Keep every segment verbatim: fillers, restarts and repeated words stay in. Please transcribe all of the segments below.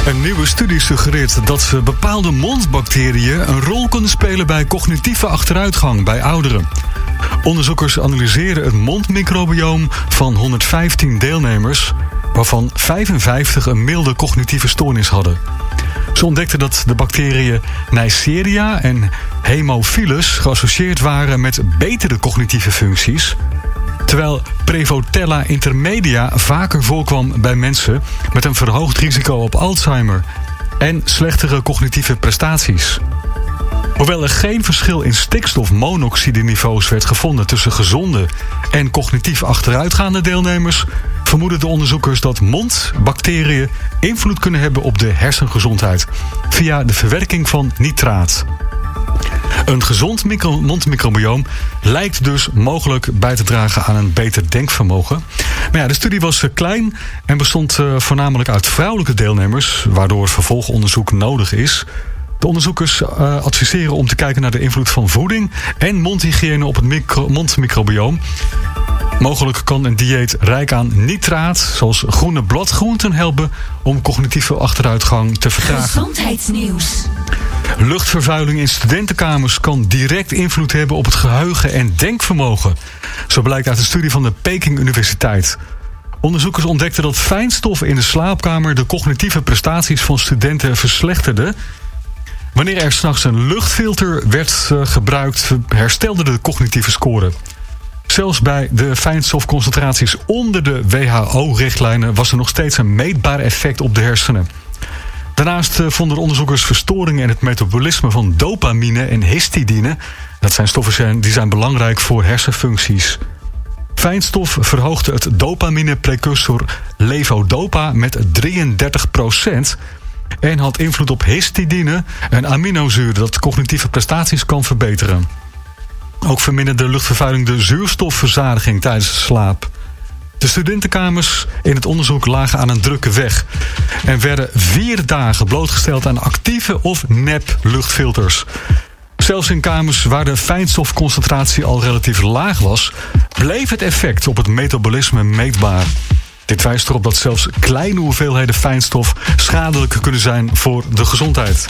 Een nieuwe studie suggereert dat bepaalde mondbacteriën een rol kunnen spelen bij cognitieve achteruitgang bij ouderen. Onderzoekers analyseren het mondmicrobioom van honderdvijftien deelnemers, waarvan vijfenvijftig een milde cognitieve stoornis hadden. Ze ontdekten dat de bacteriën Neisseria en Haemophilus geassocieerd waren met betere cognitieve functies, terwijl Prevotella intermedia vaker voorkwam bij mensen met een verhoogd risico op Alzheimer en slechtere cognitieve prestaties. Hoewel er geen verschil in stikstofmonoxideniveaus werd gevonden tussen gezonde en cognitief achteruitgaande deelnemers, vermoeden de onderzoekers dat mondbacteriën invloed kunnen hebben op de hersengezondheid via de verwerking van nitraat. Een gezond micro- mondmicrobioom lijkt dus mogelijk bij te dragen aan een beter denkvermogen. Maar ja, de studie was klein en bestond uh, voornamelijk uit vrouwelijke deelnemers, waardoor vervolgonderzoek nodig is. De onderzoekers uh, adviseren om te kijken naar de invloed van voeding en mondhygiëne op het micro- mondmicrobioom. Mogelijk kan een dieet rijk aan nitraat, zoals groene bladgroenten, helpen om cognitieve achteruitgang te vertragen. Gezondheidsnieuws. Luchtvervuiling in studentenkamers kan direct invloed hebben op het geheugen en denkvermogen. Zo blijkt uit een studie van de Peking Universiteit. Onderzoekers ontdekten dat fijnstoffen in de slaapkamer de cognitieve prestaties van studenten verslechterden. Wanneer er 's nachts een luchtfilter werd uh, gebruikt, herstelde de cognitieve score. Zelfs bij de fijnstofconcentraties onder de W H O-richtlijnen was er nog steeds een meetbaar effect op de hersenen. Daarnaast vonden onderzoekers verstoringen in het metabolisme van dopamine en histidine. Dat zijn stoffen die zijn belangrijk voor hersenfuncties. Fijnstof verhoogde het dopamine-precursor levodopa met drieëndertig procent... en had invloed op histidine, een aminozuur dat cognitieve prestaties kan verbeteren. Ook verminderde de luchtvervuiling de zuurstofverzadiging tijdens de slaap. De studentenkamers in het onderzoek lagen aan een drukke weg en werden vier dagen blootgesteld aan actieve of nep luchtfilters. Zelfs in kamers waar de fijnstofconcentratie al relatief laag was, bleef het effect op het metabolisme meetbaar. Dit wijst erop dat zelfs kleine hoeveelheden fijnstof schadelijk kunnen zijn voor de gezondheid.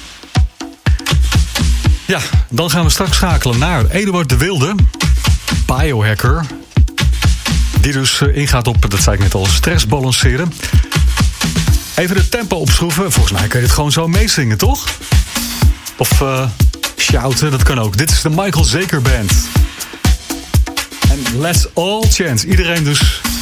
Ja, dan gaan we straks schakelen naar Eduard de Wilde, biohacker, die dus ingaat op, dat zei ik net al, stress balanceren. Even de tempo opschroeven. Volgens mij kun je dit gewoon zo meezingen, toch? Of uh, shouten, dat kan ook. Dit is de Michael Zaker Band. En let's all chant. Iedereen dus